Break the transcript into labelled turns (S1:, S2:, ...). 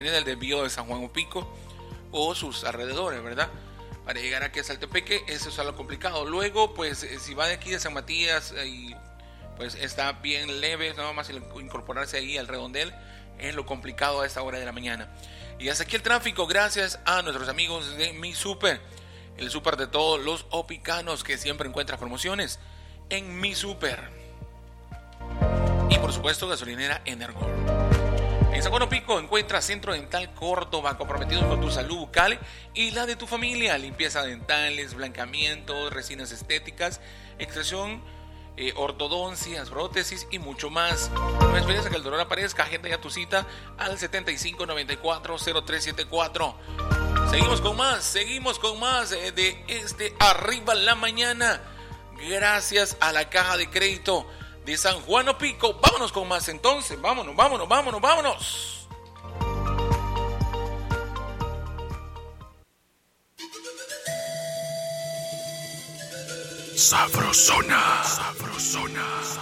S1: del desvío de San Juan Opico o sus alrededores, ¿verdad? Para llegar aquí a Saltepeque, eso es algo complicado. Luego, pues, si va de aquí de San Matías, pues está bien leve, nada más incorporarse ahí al redondel, es lo complicado a esta hora de la mañana. Y hasta aquí el tráfico, gracias a nuestros amigos de Mi Super, el super de todos los opicanos, que siempre encuentras promociones en Mi Super. Y por supuesto, gasolinera Energol. En San Juan Opico encuentras Centro Dental Córdoba, comprometidos con tu salud bucal y la de tu familia. Limpieza dentales, blancamientos, resinas estéticas, extracción, ortodoncias, prótesis y mucho más. No esperes a que el dolor aparezca. Agenda ya tu cita al 7594-0374. Seguimos con más de Arriba la Mañana. Gracias a la Caja de Crédito de San Juan Opico. Vámonos con más entonces. Vámonos.
S2: Sabrosona.